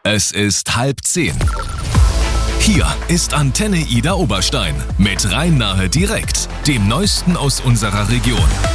Es ist 9:30. Hier ist Antenne Ida Oberstein mit Rhein-Nahe direkt, dem Neuesten aus unserer Region.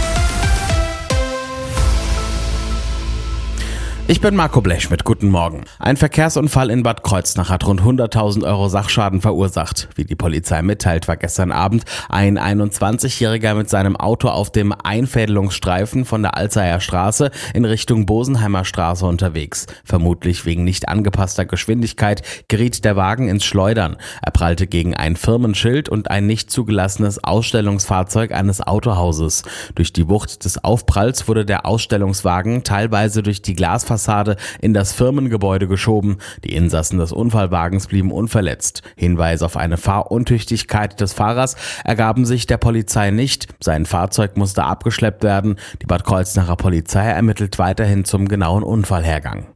Ich bin Marco Blechschmidt, guten Morgen. Ein Verkehrsunfall in Bad Kreuznach hat rund 100.000 Euro Sachschaden verursacht. Wie die Polizei mitteilt, war gestern Abend ein 21-Jähriger mit seinem Auto auf dem Einfädelungsstreifen von der Alzeyer Straße in Richtung Bosenheimer Straße unterwegs. Vermutlich wegen nicht angepasster Geschwindigkeit geriet der Wagen ins Schleudern. Er prallte gegen ein Firmenschild und ein nicht zugelassenes Ausstellungsfahrzeug eines Autohauses. Durch die Wucht des Aufpralls wurde der Ausstellungswagen teilweise durch die Glasfassade in das Firmengebäude geschoben. Die Insassen des Unfallwagens blieben unverletzt. Hinweise auf eine Fahruntüchtigkeit des Fahrers ergaben sich der Polizei nicht. Sein Fahrzeug musste abgeschleppt werden. Die Bad Kreuznacher Polizei ermittelt weiterhin zum genauen Unfallhergang.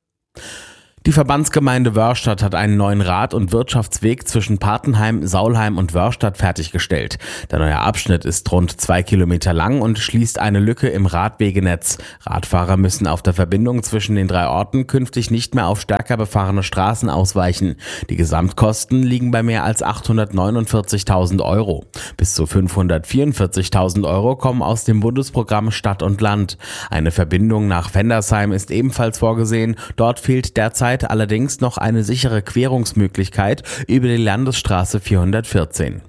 Die Verbandsgemeinde Wörrstadt hat einen neuen Rad- und Wirtschaftsweg zwischen Patenheim, Saulheim und Wörrstadt fertiggestellt. Der neue Abschnitt ist rund 2 Kilometer lang und schließt eine Lücke im Radwegenetz. Radfahrer müssen auf der Verbindung zwischen den 3 Orten künftig nicht mehr auf stärker befahrene Straßen ausweichen. Die Gesamtkosten liegen bei mehr als 849.000 Euro. Bis zu 544.000 Euro kommen aus dem Bundesprogramm Stadt und Land. Eine Verbindung nach Vendersheim ist ebenfalls vorgesehen. Dort fehlt derzeit allerdings noch eine sichere Querungsmöglichkeit über die Landesstraße 414.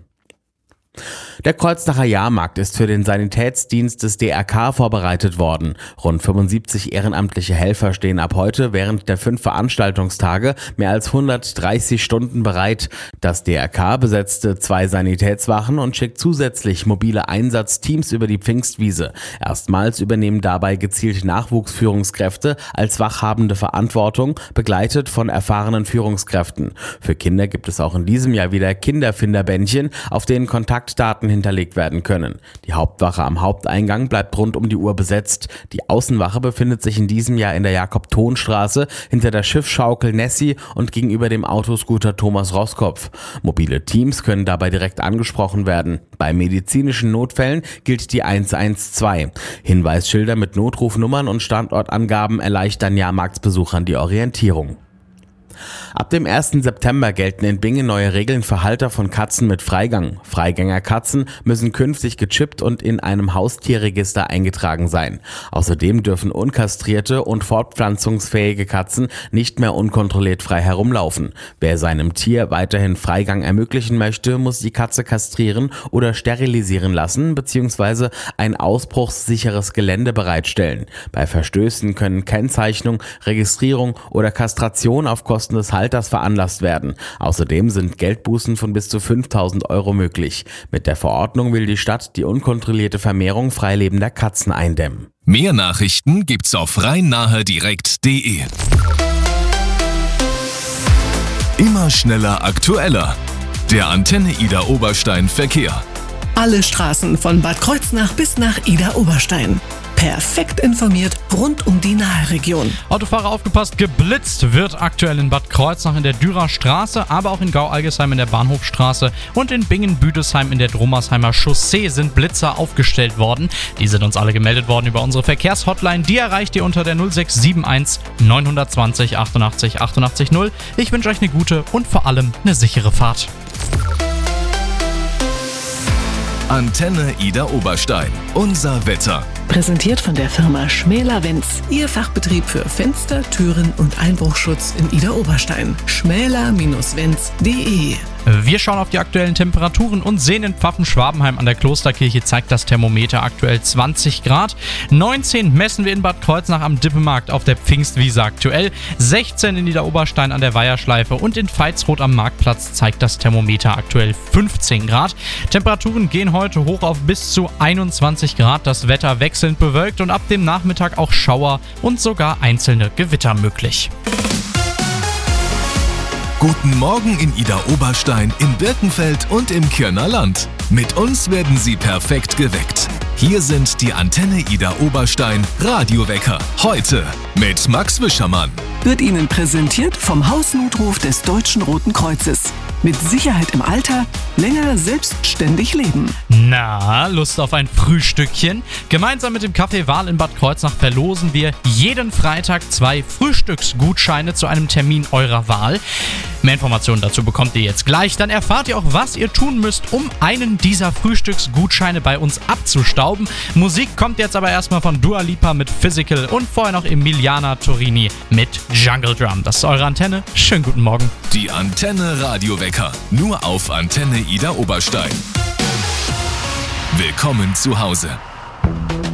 Der Kreuznacher Jahrmarkt ist für den Sanitätsdienst des DRK vorbereitet worden. Rund 75 ehrenamtliche Helfer stehen ab heute während der 5 Veranstaltungstage mehr als 130 Stunden bereit. Das DRK besetzte 2 Sanitätswachen und schickt zusätzlich mobile Einsatzteams über die Pfingstwiese. Erstmals übernehmen dabei gezielt Nachwuchsführungskräfte als wachhabende Verantwortung, begleitet von erfahrenen Führungskräften. Für Kinder gibt es auch in diesem Jahr wieder Kinderfinderbändchen, auf denen Kontaktdaten hinterlegt werden können. Die Hauptwache am Haupteingang bleibt rund um die Uhr besetzt. Die Außenwache befindet sich in diesem Jahr in der Jakob-Thon-Straße hinter der Schiffsschaukel Nessie und gegenüber dem Autoscooter Thomas Roskopf. Mobile Teams können dabei direkt angesprochen werden. Bei medizinischen Notfällen gilt die 112. Hinweisschilder mit Notrufnummern und Standortangaben erleichtern Jahrmarktsbesuchern die Orientierung. Ab dem 1. September gelten in Bingen neue Regeln für Halter von Katzen mit Freigang. Freigängerkatzen müssen künftig gechippt und in einem Haustierregister eingetragen sein. Außerdem dürfen unkastrierte und fortpflanzungsfähige Katzen nicht mehr unkontrolliert frei herumlaufen. Wer seinem Tier weiterhin Freigang ermöglichen möchte, muss die Katze kastrieren oder sterilisieren lassen bzw. ein ausbruchssicheres Gelände bereitstellen. Bei Verstößen können Kennzeichnung, Registrierung oder Kastration auf Kosten des Halters veranlasst werden. Außerdem sind Geldbußen von bis zu 5.000 Euro möglich. Mit der Verordnung will die Stadt die unkontrollierte Vermehrung freilebender Katzen eindämmen. Mehr Nachrichten gibt's auf rhein-nahe-direkt.de. Immer schneller, aktueller. Der Antenne Ida Oberstein Verkehr. Alle Straßen von Bad Kreuznach bis nach Ida Oberstein. Perfekt informiert rund um die Nahe-Region. Autofahrer aufgepasst, geblitzt wird aktuell in Bad Kreuznach in der Dürer Straße, aber auch in Gau-Algesheim in der Bahnhofstraße und in Bingen-Büdesheim in der Dromersheimer Chaussee sind Blitzer aufgestellt worden. Die sind uns alle gemeldet worden über unsere Verkehrshotline. Die erreicht ihr unter der 0671 920 88 88 0. Ich wünsche euch eine gute und vor allem eine sichere Fahrt. Antenne Ida Oberstein. Unser Wetter. Präsentiert von der Firma Schmäler-Wenz. Ihr Fachbetrieb für Fenster, Türen und Einbruchschutz in Ida Oberstein. schmäler-wenz.de. Wir schauen auf die aktuellen Temperaturen und sehen in Pfaffen-Schwabenheim an der Klosterkirche zeigt das Thermometer aktuell 20 Grad. 19 messen wir in Bad Kreuznach am Dippemarkt auf der Pfingstwiese aktuell. 16 in Niederoberstein an der Weiherschleife und in Veitsroth am Marktplatz zeigt das Thermometer aktuell 15 Grad. Temperaturen gehen heute hoch auf bis zu 21 Grad. Das Wetter wechselnd bewölkt und ab dem Nachmittag auch Schauer und sogar einzelne Gewitter möglich. Guten Morgen in Ida Oberstein, in Birkenfeld und im Kirner Land. Mit uns werden Sie perfekt geweckt. Hier sind die Antenne Ida Oberstein Radiowecker. Heute mit Max Wischermann. Wird Ihnen präsentiert vom Hausnotruf des Deutschen Roten Kreuzes. Mit Sicherheit im Alter, länger selbstständig leben. Na, Lust auf ein Frühstückchen? Gemeinsam mit dem Café Wahl in Bad Kreuznach verlosen wir jeden Freitag 2 Frühstücksgutscheine zu einem Termin eurer Wahl. Mehr Informationen dazu bekommt ihr jetzt gleich. Dann erfahrt ihr auch, was ihr tun müsst, um einen dieser Frühstücksgutscheine bei uns abzustauben. Musik kommt jetzt aber erstmal von Dua Lipa mit Physical und vorher noch Emiliana Torini mit Jungle Drum. Das ist eure Antenne. Schönen guten Morgen. Die Antenne Radiowecker. Nur auf Antenne Ida Oberstein. Willkommen zu Hause.